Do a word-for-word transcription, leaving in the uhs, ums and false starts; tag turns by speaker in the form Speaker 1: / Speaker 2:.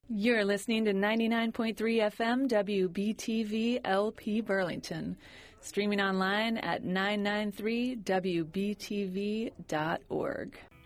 Speaker 1: You're listening to ninety-nine point three F M W B T V L P Burlington, streaming online at nine nine three W B T V dot org.